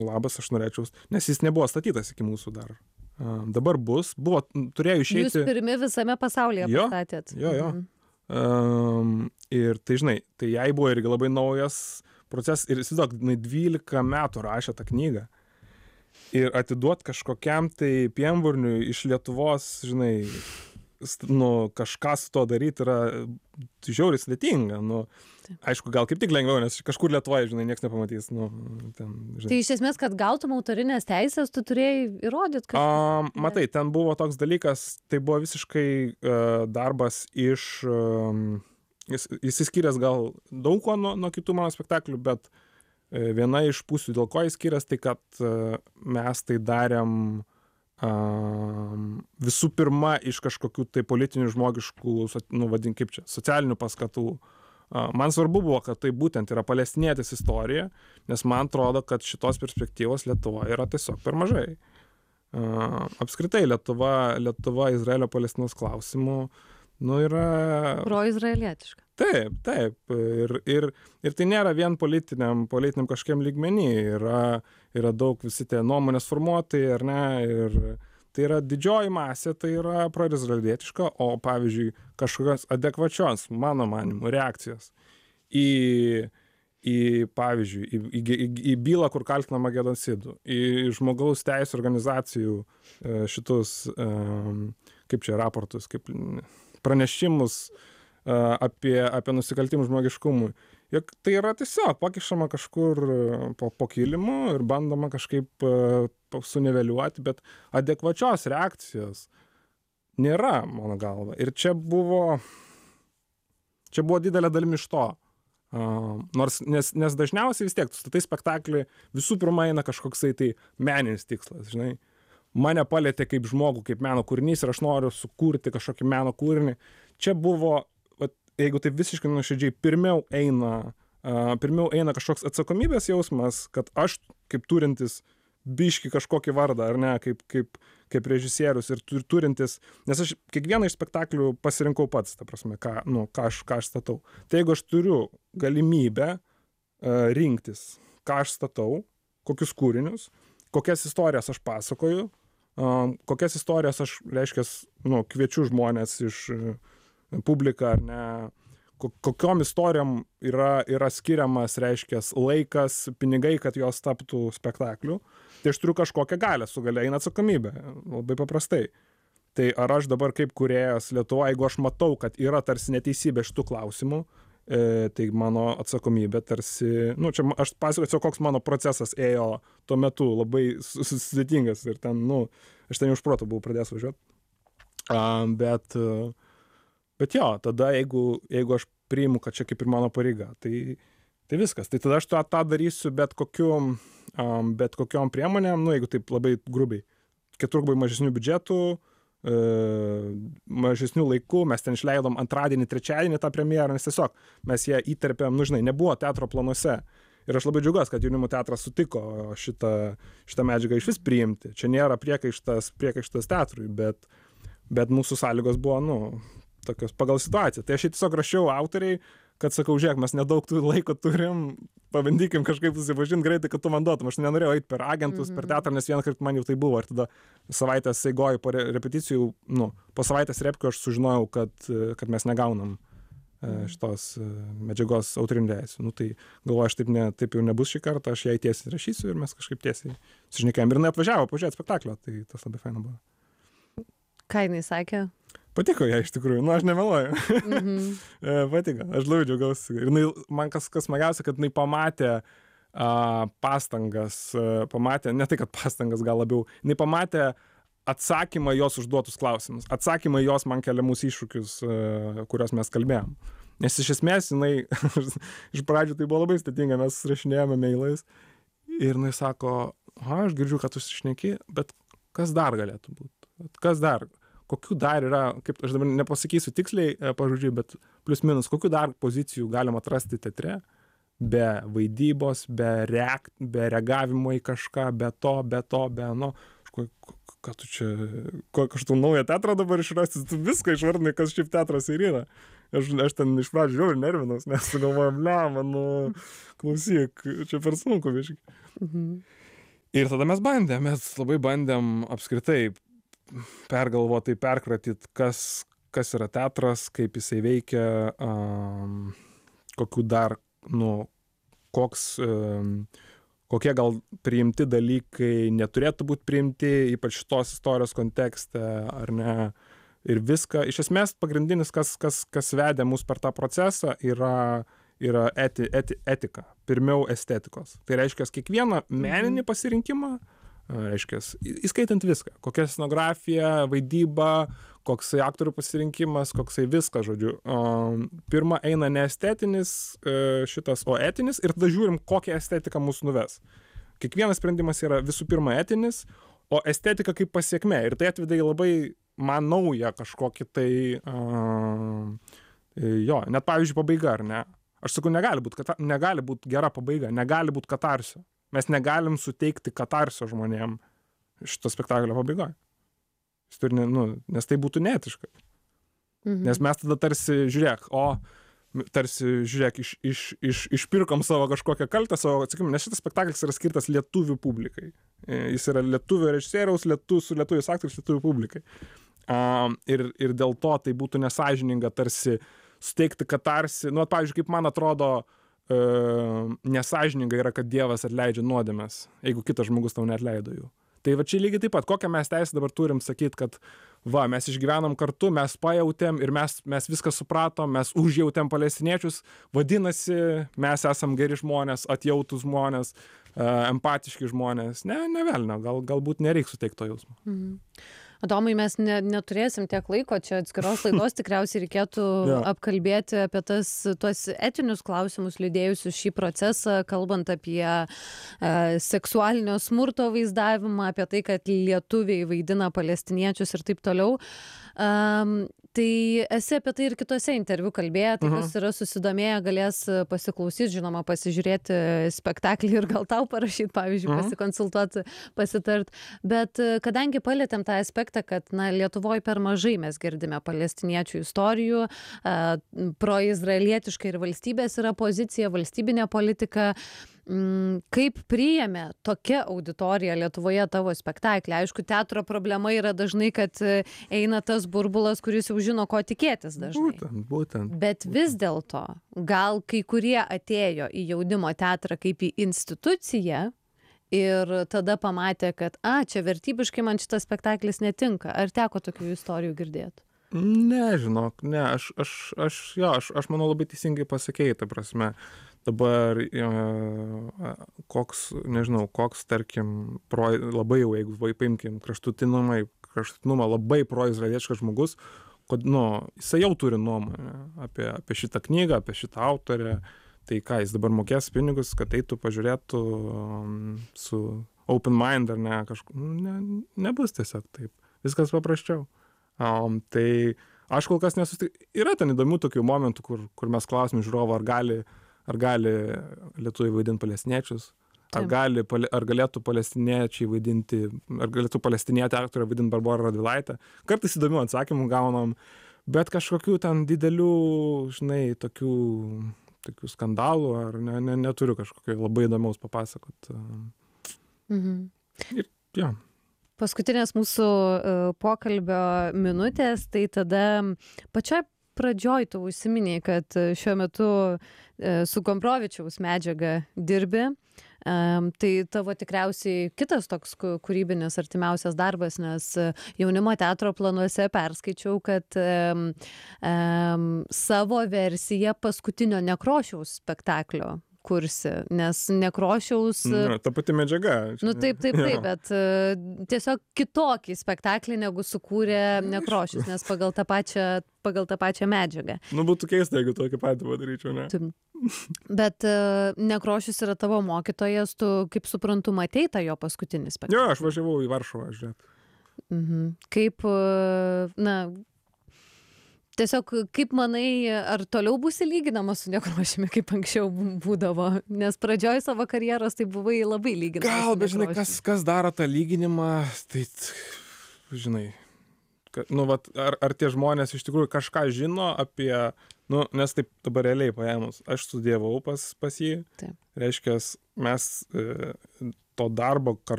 labas, aš norėčiau, nes jis nebuvo statytas iki mūsų dar. Dabar bus, turėjo išeiti. Jūs pirmi visame pasaulyje pastatėt. Jo. Ir tai, žinai, tai jai buvo irgi labai naujas procesas ir įsivaizduok, 12 metų rašė tą knygą. Ir atiduot kažkokiam tai pienburniui iš Lietuvos, žinai, kažką su to daryti yra žiauriai sudėtinga. Aišku, gal kaip tik lengviau, nes kažkur Lietuvoje, žinai, niekas nepamatys. Žinai. Tai iš esmės, kad gautum autorinės teisės, tu turėjai įrodyti, kad... Matai, ten buvo toks dalykas, tai buvo visiškai darbas iš... Jis skiriasi gal daug ko nuo kitų mano spektaklių, bet viena iš pusių, dėl ko jis skiriasi, tai kad mes tai darėm visų pirma iš kažkokių tai politinių, žmogiškų, vadink kaip čia, socialinių paskatų. Man svarbu buvo, kad tai būtent yra palestinietis istorija, nes man atrodo, kad šitos perspektyvos Lietuvoje yra tiesiog per mažai. Apskritai Lietuva Izraelio Palestinos klausimų yra... Pro-izraelietiška. Taip. Ir tai nėra vien politiniam kažkiam lygmenį. Yra daug visi tie nuomonės formuotojai, ar ne? Ir tai yra didžioji masė, tai yra pro-izraelietiška, o pavyzdžiui, kažkokios adekvačios, mano manymu, reakcijos į bylą, kur kaltinama genocidu, į žmogaus teisų organizacijų šitus, kaip čia, raportus, kaip pranešimus apie nusikaltimus žmogiškumui. Juk tai yra tiesiog pakišama kažkur po kilimu ir bandoma kažkaip suniveliuoti, bet adekvačios reakcijos nėra, mano galva. Ir čia buvo didelė dalimi iš to. Nes dažniausiai vis tiek, tu statai spektaklį, visų pirma eina kažkoksai tai meninis tikslas, žinai. Mane palietė kaip žmogų, kaip meno kūrinys ir aš noriu sukurti kažkokį meno kūrinį. Čia buvo, jeigu tai visiškai nuoširdžiai, pirmiau eina kažkoks atsakomybės jausmas, kad aš kaip turintis biškį kažkokį vardą, ar ne, kaip režisierius ir turintis, nes aš kiekvieną iš spektaklių pasirinkau pats, ta prasme, ką aš statau. Tai jeigu aš turiu galimybę rinktis, ką aš statau, kokius kūrinius, kokias istorijas aš pasakoju, kokias istorijas aš, reiškia, kviečiu žmonės iš publiką, ar ne, kokiom istorijom yra skiriamas, reiškia, laikas, pinigai, kad jos taptų spektakliu, tai aš turiu kažkokią galią, su galia eina atsakomybė, labai paprastai. Tai ar aš dabar kaip kūrėjas Lietuvoje, jeigu aš matau, kad yra tarsi neteisybė šitų klausimų, tai mano atsakomybė tarsi, čia aš pasakosiu, koks mano procesas ėjo tuo metu, labai sudėtingas ir ten, aš ten jau iš proto buvau pradėjęs važiuoti. Bet jo, tada jeigu aš priimu, kad čia kaip ir mano pareiga, tai viskas. Tai tada aš tą darysiu bet kokiom priemonėm, jeigu taip labai grubiai, keturgubai mažesnių biudžetų, mažesnių laikų, mes ten išleidom antradienį, trečiadienį tą premjerą, nes tiesiog mes ją įterpėm, nebuvo teatro planuose. Ir aš labai džiaugiuosi, kad Jaunimo teatras sutiko šitą medžiagą išvis priimti. Čia nėra priekaištas teatrui, bet mūsų sąlygos buvo, tokios pagal situaciją. Tai aš tiesiog rašiau autoriai, kad sakau, žiūrėk, mes nedaug laiko turim, pabandykim kažkaip susipažinti greitai, kad tu man duotum. Aš nenorėjau eiti per agentus, per teatrą, nes vieną kartą man jau tai buvo. Ir tada savaitės eigoje po repeticijų, po savaitės repkių aš sužinojau, kad mes negaunam šitos medžiagos autorinių teisių. Tai galvoju, aš taip jau nebus šį kartą, aš jai tiesiai rašysiu ir mes kažkaip tiesiai sužinekėjom. Ir jinai atvažiavo pažiūrėti spektaklio, tai tas labai faina buvo. Ką jinai sakė? Patiko ją iš tikrųjų, aš nemeluoju. Patiko, aš labai džiaugiausi. Ir man kas smagiausia, kad jinai pamatė pastangas, ne tai, kad pastangas gal labiau, jinai pamatė atsakymą jos užduotus klausimus, atsakymą jos man keliamus iššūkius, kuriuos mes kalbėjom. Nes iš esmės jinai, iš pradžių tai buvo labai sudėtinga, mes rašinėjome mailais ir jinai sako, aš girdžiu, kad tu šneki, bet kas dar galėtų būti? Kas dar? Kokių dar yra, kaip aš dabar nepasakysiu tiksliai pažodžiui, bet plius minus, kokių dar pozicijų galima atrasti teatre, be vaidybos, be reagavimo į kažką, be to, ką tu čia, aš tu naują teatrą dabar išrasti, tu viską išvardinai, kas šiaip teatras ir yra. Aš ten iš pradžių žiauriai nervinaus, nes galvojam, klausyk, čia per sunku biškai. Ir tada mes labai bandėm apskritai pergalvoti, perkratyt, kas yra teatras, kaip jisai veikia, kokių dar, kokie gal priimti dalykai neturėtų būti priimti, ypač šitos istorijos kontekste, ar ne. Ir viską, iš esmės pagrindinis, kas vedė mus per tą procesą, yra etika, pirmiau estetikos. Tai reiškia, kiekvieną meninį pasirinkimą, reiškia, įskaitant viską, kokia scenografija, vaidyba, koksai aktorių pasirinkimas, koksai viskas, žodžiu. Pirma eina ne estetinis šitas, o etinis, ir tada žiūrim, kokią estetiką mus nuves. Kiekvienas sprendimas yra visų pirma etinis, o estetika kaip pasiekmė. Ir tai atvedė į labai man naują kažkokį tai, net pavyzdžiui pabaiga, ar ne? Aš sakau, negali būt gera pabaiga, negali būt katarsio. Mes negalim suteikti katarsio žmonėm šito spektaklio pabaigoje. Nes tai būtų neetiška. Nes mes tada tarsi, išpirkom savo kažkokią kaltę, nes šitas spektaklis yra skirtas lietuvių publikai. Jis yra lietuvių režisieriaus, su lietuviais aktoriais, lietuvių publikai. Ir dėl to tai būtų nesąžininga tarsi suteikti katarsį. Pavyzdžiui, kaip man atrodo, nesąžininga yra, kad Dievas atleidžia nuodėmes, jeigu kitas žmogus tau neatleido jų. Tai va čia lygiai taip pat, kokią mes teisę dabar turim sakyti, kad mes išgyvenom kartu, mes pajautėm ir mes viską supratom, mes užjautėm palestiniečius, vadinasi, mes esam geri žmonės, atjautus žmonės, empatiški žmonės. Ne velnio, galbūt nereiks suteikti to jausmo. Adomai, mes neturėsim tiek laiko, čia atskiros laidos tikriausiai reikėtų apkalbėti apie tuos etinius klausimus lydėjusius šį procesą, kalbant apie seksualinio smurto vaizdavimą, apie tai, kad lietuviai vaidina palestiniečius ir taip toliau. Tai esi apie tai ir kitose interviu kalbėję, tai kas yra susidomėję, galės pasiklausyti, žinoma, pasižiūrėti spektaklį ir gal tau parašyti, pavyzdžiui, pasikonsultuoti, pasitart. Bet kadangi palietėm tą aspektą, kad Lietuvoje per mažai mes girdime palestiniečių istorijų, proizraelietiška ir valstybės yra pozicija, valstybinė politika, kaip priėmė tokia auditorija Lietuvoje tavo spektaklį? Aišku, teatro problema yra dažnai, kad eina tas burbulas, kuris jau žino, ko tikėtis dažnai. Būtent. Bet vis dėlto, gal kai kurie atėjo į jaunimo teatrą kaip į instituciją ir tada pamatė, kad čia vertybiškai man šitas spektaklis netinka. Ar teko tokių istorijų girdėti? Nežinok, ne, aš manau labai teisingai pasakei, ta prasme. Dabar koks, tarkim, labai jau, jeigu paimkim kraštutinumą, labai proizraelietiškas žmogus, jisai jau turi nuomonę apie šitą knygą, apie šitą autorę, tai ką, jis dabar mokės pinigus, kad eitų pažiūrėtų su open mind ar ne, nebus tiesiog taip, viskas paprasčiau. Tai aš kol kas yra ten įdomių tokių momentų, kur mes klausim žiūrovą, ar gali lietuviai vaidinti palestiniečius, ar galėtų palestiniečiai vaidinti, ar galėtų palestinietė aktorė vaidinti Barborą Radvilaitę. Kartais įdomių atsakymų gaunam, bet kažkokių ten didelių, tokių skandalų, ar neturiu kažkokio labai įdomaus papasakot. Ir jo. Paskutinės mūsų pokalbio minutės, tai tada pačioj pradžioj tu užsiminei, kad šiuo metu su Gombrowicziaus medžiaga dirbi. Tai tavo tikriausiai kitas toks kūrybinis artimiausias darbas, nes jaunimo teatro planuose perskaičiau, kad savo versiją paskutinio Nekrošiaus spektaklio kursi, nes Nekrošiaus... Ta pati medžiaga. Taip, bet tiesiog kitokį spektaklį negu sukūrė Nekrošius, nes pagal tą pačią medžiagą. Būtų keista, jeigu tokį patį padaryčiau, ne? Bet Nekrošius yra tavo mokytojas, tu, kaip suprantu, matei tą jo paskutinį spektaklį. Jo, aš važiavau į Varšuvą, žiūrėt. Kaip, tiesiog, kaip manai, ar toliau būsi lyginama su Nekrošiumi, kaip anksčiau būdavo? Nes pradžioj savo karjeros tai buvai labai lyginamas. Gal, bet žinai, kas daro tą lyginimą, tai, žinai, ar tie žmonės iš tikrųjų kažką žino apie, nes taip dabar realiai paėmus, aš studijavau pas jį, reiškia, mes to darbo